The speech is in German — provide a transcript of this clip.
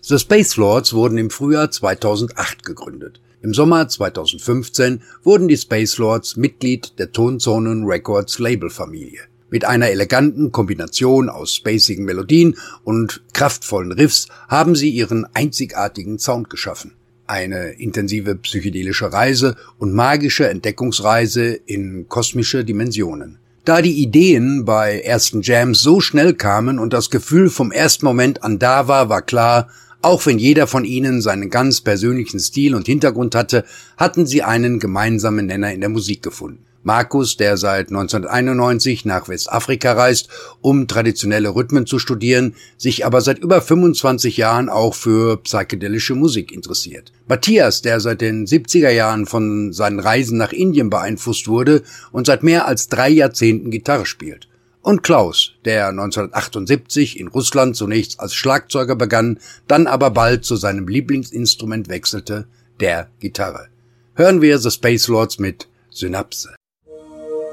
The Space Lords wurden im Frühjahr 2008 gegründet. Im Sommer 2015 wurden die Space Lords Mitglied der Tonzonen Records Labelfamilie. Mit einer eleganten Kombination aus spacigen Melodien und kraftvollen Riffs haben sie ihren einzigartigen Sound geschaffen. Eine intensive psychedelische Reise und magische Entdeckungsreise in kosmische Dimensionen. Da die Ideen bei ersten Jams so schnell kamen und das Gefühl vom ersten Moment an da war, war klar, auch wenn jeder von ihnen seinen ganz persönlichen Stil und Hintergrund hatte, hatten sie einen gemeinsamen Nenner in der Musik gefunden. Markus, der seit 1991 nach Westafrika reist, um traditionelle Rhythmen zu studieren, sich aber seit über 25 Jahren auch für psychedelische Musik interessiert. Matthias, der seit den 70er Jahren von seinen Reisen nach Indien beeinflusst wurde und seit mehr als 3 Jahrzehnten Gitarre spielt. Und Klaus, der 1978 in Russland zunächst als Schlagzeuger begann, dann aber bald zu seinem Lieblingsinstrument wechselte, der Gitarre. Hören wir The Space Lords mit Synapse.